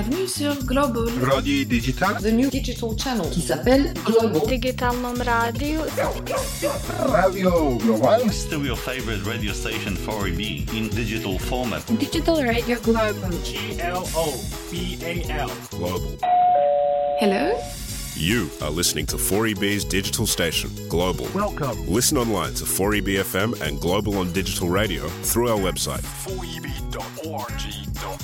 Bienvenue sur Global Radio Digital, the new digital channel qui s'appelle Global. Digitalnom radio. Radio Global. Still your favorite radio station 4EB in digital format. Digital Radio Global. GLOBAL. Global. Hello. You are listening to 4EB's digital station, Global. Welcome. Listen online to 4EB FM and Global on digital radio through our website. 4EB.org.